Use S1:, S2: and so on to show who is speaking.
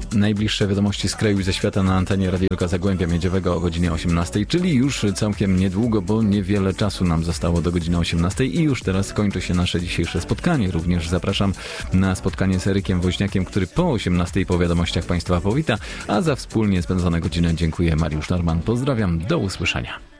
S1: Najbliższe wiadomości z kraju i ze świata na antenie Radiolka Zagłębia Miedziowego o godzinie 18, czyli już całkiem niedługo, bo niewiele czasu nam zostało do godziny 18 i już teraz kończy się nasze dzisiejsze spotkanie. Również zapraszam na spotkanie z Erykiem Woźniakiem, który po 18 po wiadomościach Państwa powita, a za wspólnie spędzone godziny dziękuję. Mariusz Norman. Pozdrawiam, do usłyszenia.